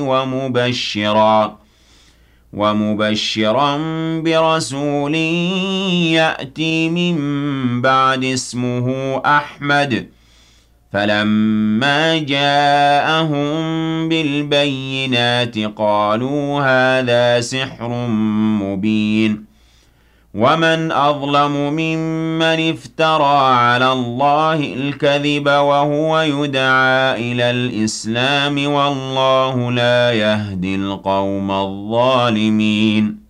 ومبشرا برسول يأتي من بعد اسمه أحمد. فلما جاءهم بالبينات قالوا هذا سحر مبين. ومن أظلم ممن افترى على الله الكذب وهو يدعى إلى الإسلام والله لا يهدي القوم الظالمين.